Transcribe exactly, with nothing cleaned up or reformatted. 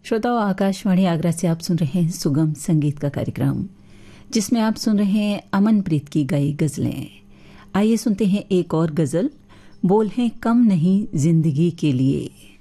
श्रोताओं, आकाशवाणी आगरा से आप सुन रहे हैं सुगम संगीत का कार्यक्रम, जिसमें आप सुन रहे हैं अमनप्रीत की गाई गजलें। आइए सुनते हैं एक और गजल। बोल हैं कम नहीं जिंदगी के लिए।